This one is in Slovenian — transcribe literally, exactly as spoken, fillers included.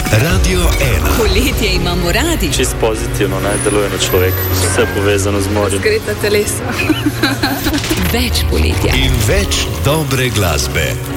Radio ena. Poletje imamo radi. Čist pozitivno, ne, deluje na človeka. Vse povezano z morjem. Razgreta telesa. Več poletja. In več dobre glasbe.